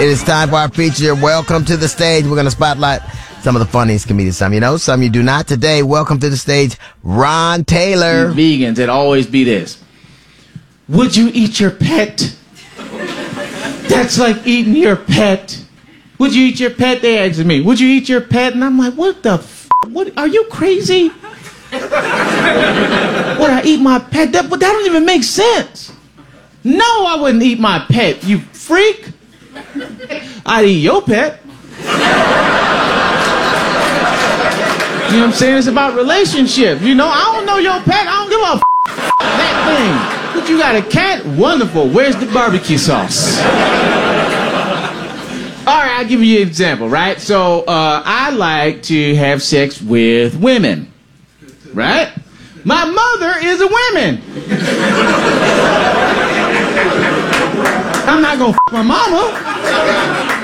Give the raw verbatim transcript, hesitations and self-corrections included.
It is time for our feature. Welcome to the stage. We're going to spotlight some of the funniest comedians. Some you know, some you do not. Today, welcome to the stage, Ron Taylor. Vegans, it always be this. Would you eat your pet? That's like eating your pet. Would you eat your pet? They asked me. Would you eat your pet? And I'm like, what the f***? What, are you crazy? Would I eat my pet? That, that don't even make sense. No, I wouldn't eat my pet, you freak. I'd eat your pet. You know what I'm saying? It's about relationship. You know, I don't know your pet. I don't give a f*** that thing. But you got a cat? Wonderful. Where's the barbecue sauce? All right, I'll give you an example, right? So uh, I like to have sex with women, right? My mother is a woman. I'm not gonna f*** my mama.